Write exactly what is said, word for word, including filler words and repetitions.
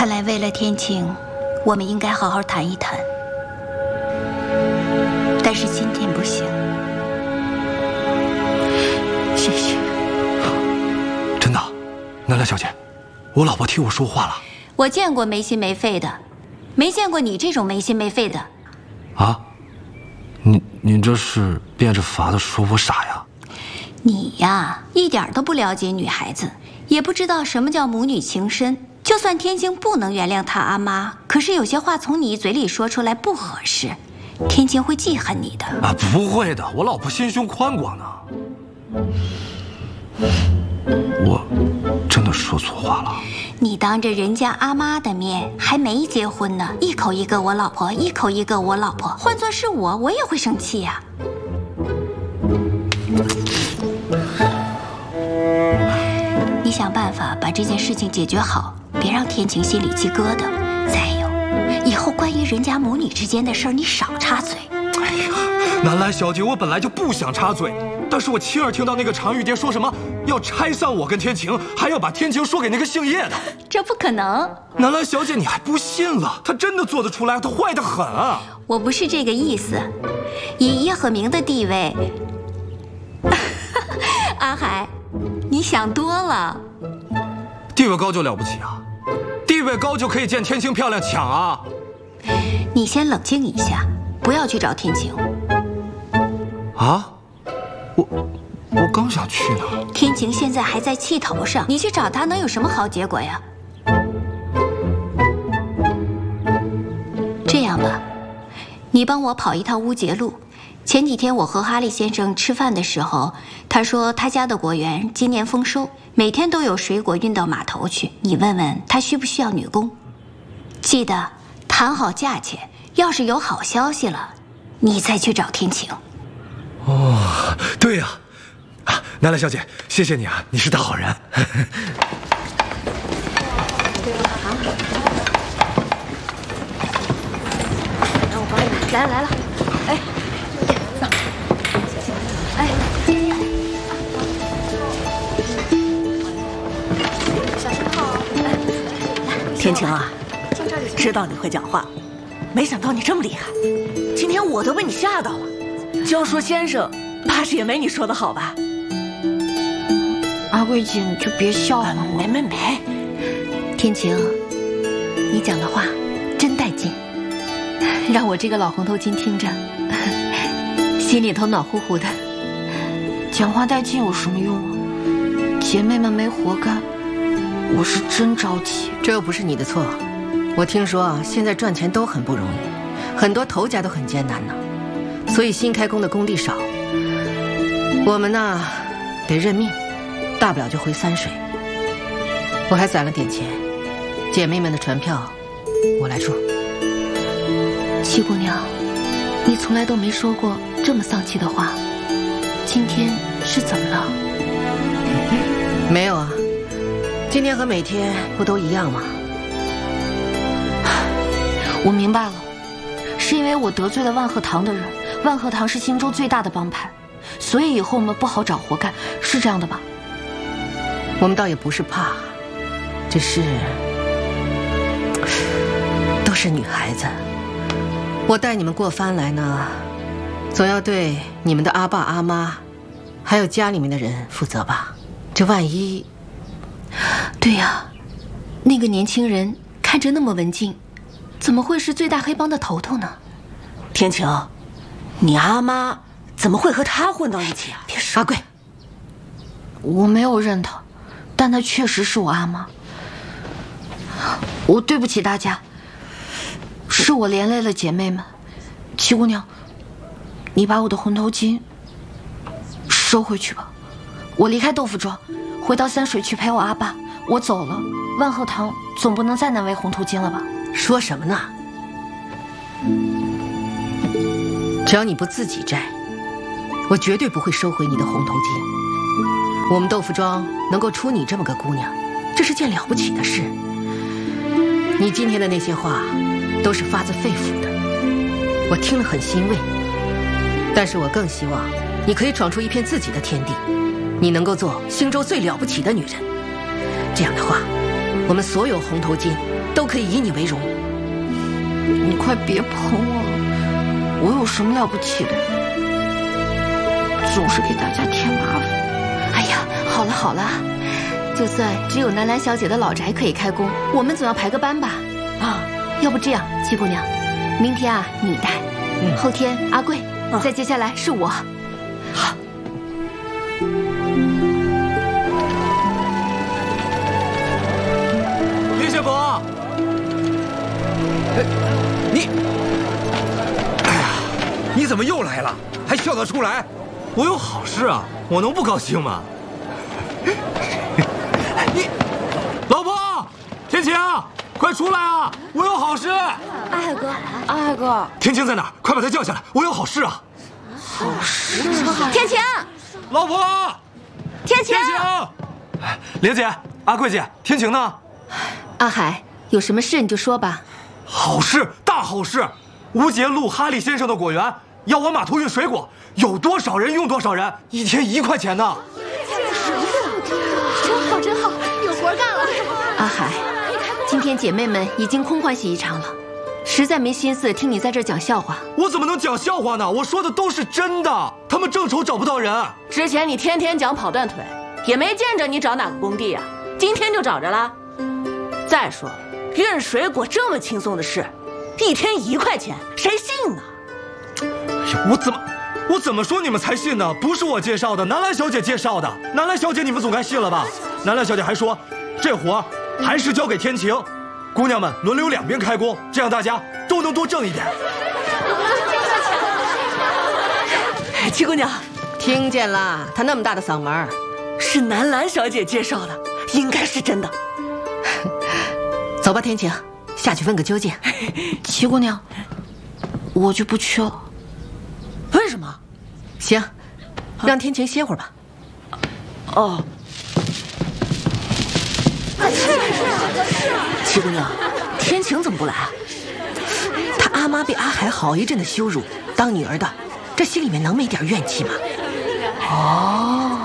看来为了天晴，我们应该好好谈一谈。但是今天不行。谢谢。 真的，南来小姐，我老婆替我说话了。 我见过没心没肺的，没见过你这种没心没肺的。 啊？你你这是变着法的说我傻呀？ 你呀，一点都不了解女孩子，也不知道什么叫母女情深。就算天晴不能原谅她阿妈，可是有些话从你嘴里说出来不合适，天晴会记恨你的。 啊，不会的，我老婆心胸宽广呢。我真的说错话了。 你当着人家阿妈的面，还没结婚呢，一口一个我老婆，一口一个我老婆。换作是我，我也会生气呀。你想办法把这件事情解决好，别让天晴心里起疙瘩。再有，以后关于人家母女之间的事儿，你少插嘴。 哎呀，南来小姐，我本来就不想插嘴，但是我亲耳听到那个常玉蝶说什么要拆散我跟天晴，还要把天晴说给那个姓叶的。 这不可能。 南来小姐，你还不信了？她真的做得出来，她坏得很啊！ 我不是这个意思，以叶赫明的地位，阿海，你想多了。 地位高就了不起啊？地位高就可以见天晴漂亮抢啊？ 你先冷静一下，不要去找天晴。 啊？我我刚想去呢。 天晴现在还在气头上，你去找她能有什么好结果呀？这样吧，你帮我跑一趟乌节路。前几天我和哈利先生吃饭的时候，他说他家的果园今年丰收，每天都有水果运到码头去。你问问他需不需要女工，记得谈好价钱。要是有好消息了，你再去找天晴。 哦，对呀，啊，南来小姐，谢谢你啊，你是大好人。 让我帮你，来了来了，哎，哎，小心好。 天晴啊，知道你会讲话，没想到你这么厉害，今天我都被你吓到了。教说先生，怕是也没你说的好吧？ 阿贵姐，你就别笑了。 没没没， 天晴，你讲的话真带劲，让我这个老红头巾听着，心里头暖乎乎的。讲话带劲有什么用啊？姐妹们没活干，我是真着急。 这又不是你的错。我听说啊，现在赚钱都很不容易，很多头家都很艰难呢。所以新开工的工地少，我们呢得认命，大不了就回三水。我还攒了点钱，姐妹们的船票我来出。 七姑娘，你从来都没说过这么丧气的话，今天是怎么了？ 没有啊，今天和每天不都一样吗？ 我明白了，是因为我得罪了万鹤堂的人。万鹤堂是新州最大的帮派，所以以后我们不好找活干，是这样的吧？ 我们倒也不是怕，只是都是女孩子，我带你们过番来呢，总要对你们的阿爸阿妈，还有家里面的人负责吧？这万一…… 对呀，那个年轻人看着那么文静，怎么会是最大黑帮的头头呢？ 天晴。你阿妈怎么会和他混到一起啊？ 别说， 阿贵， 我没有认他，但她确实是我阿妈。我对不起大家，是我连累了姐妹们。七姑娘，你把我的红头巾收回去吧。我离开豆腐庄，回到三水去陪我阿爸。我走了，万鹤堂总不能再难为红头巾了吧？ 说什么呢？只要你不自己摘，我绝对不会收回你的红头巾。我们豆腐庄能够出你这么个姑娘，这是件了不起的事。你今天的那些话都是发自肺腑的，我听了很欣慰。但是我更希望你可以闯出一片自己的天地，你能够做星州最了不起的女人。这样的话， 我们所有红头巾都可以以你为荣。 你快别捧我了，我有什么了不起的？总是给大家添麻烦。 哎呀，好了好了，就算只有南兰小姐的老宅可以开工，我们总要排个班吧？啊，要不这样，七姑娘，明天啊你带，嗯、后天阿贵，啊、再接下来是我。 好。 林谢伯， 你，哎呀，你怎么又来了？还笑得出来？ 我有好事啊，我能不高兴吗？你，老婆，天晴，快出来啊！我有好事。 阿海哥，阿海哥， 天晴在哪儿？快把他叫下来，我有好事啊！ 好事？天晴， 老婆， 天晴， 天晴，玲姐，阿贵姐，天晴呢？ 阿海，有什么事你就说吧。 好事，大好事！吴杰路哈利先生的果园要往码头运水果，有多少人用多少人，一天一块钱呢。 真好真好，有活干了。阿海，今天姐妹们已经空欢喜一场了，实在没心思听你在这讲笑话。 我怎么能讲笑话呢？我说的都是真的。他们正愁找不到人。 之前你天天讲跑断腿，也没见着你找哪个工地啊，今天就找着了。再说，运水果这么轻松的事，一天一块钱，谁信呢？ 哎呀，我怎么我怎么说你们才信呢？不是我介绍的，南兰小姐介绍的。南兰小姐你们总该信了吧？南兰小姐还说，这活还是交给天晴，姑娘们轮流两边开工，这样大家都能多挣一点。 七姑娘， 听见了，她那么大的嗓门， 是南兰小姐介绍的，应该是真的。 走吧，天晴，下去问个究竟。 七姑娘，我就不去了。 为什么？ 行，让天晴歇会儿吧。 哦。七姑娘，天晴怎么不来啊？ 她阿妈被阿海好一阵的羞辱，当女儿的，这心里面能没点怨气吗？ 哦。